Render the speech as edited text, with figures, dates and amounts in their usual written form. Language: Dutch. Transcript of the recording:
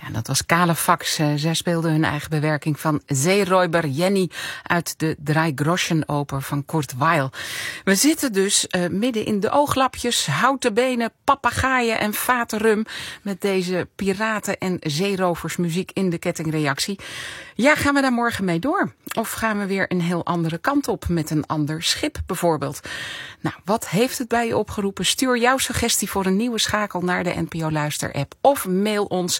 Ja, dat was Kale Fax. Zij speelden hun eigen bewerking van Seeräuber Jenny uit de Drei Groschen oper van Kurt Weill. We zitten dus midden in de ooglapjes, houten benen, papegaaien en vaten rum met deze piraten- en zeeroversmuziek in de kettingreactie. Ja, gaan we daar morgen mee door? Of gaan we weer een heel andere kant op met een ander schip bijvoorbeeld? Nou, wat heeft het bij je opgeroepen? Stuur jouw suggestie voor een nieuwe schakel naar de NPO Luister app of mail ons